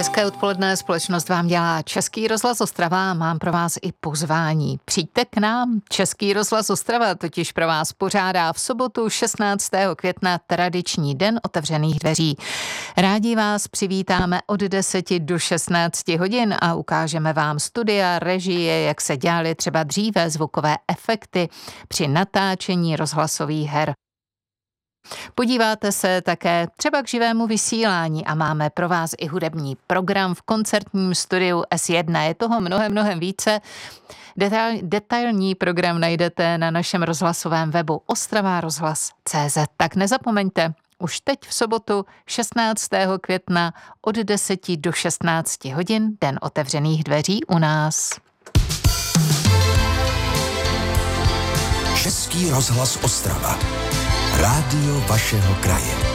Hezké odpoledne, společnost vám dělá Český rozhlas Ostrava. Mám pro vás i pozvání. Přijďte k nám. Český rozhlas Ostrava totiž pro vás pořádá v sobotu 16. května tradiční den otevřených dveří. Rádi vás přivítáme od 10 do 16 hodin a ukážeme vám studia, režie, jak se dělaly třeba dříve zvukové efekty při natáčení rozhlasových her. Podíváte se také třeba k živému vysílání a máme pro vás i hudební program v koncertním studiu S1. Je toho mnohem více. Detailní program najdete na našem rozhlasovém webu ostravarozhlas.cz. Tak nezapomeňte, už teď v sobotu 16. května od 10 do 16 hodin den otevřených dveří u nás. Český rozhlas Ostrava. Rádio vašeho kraje.